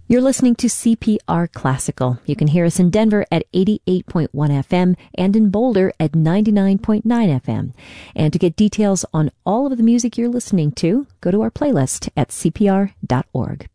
You're listening to CPR Classical. You can hear us in Denver at 88.1 FM and in Boulder at 99.9 FM. And to get details on all of the music you're listening to, go to our playlist at cpr.org.